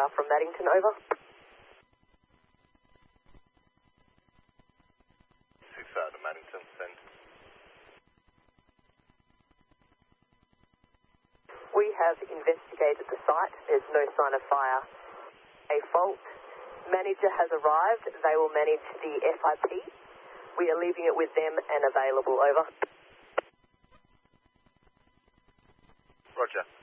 fire from Maddington, over. 6 to Maddington, send. We have investigated the site. There's no sign of fire. A fault. Manager has arrived. They will manage the FIP. We are leaving it with them and available, over. Roger.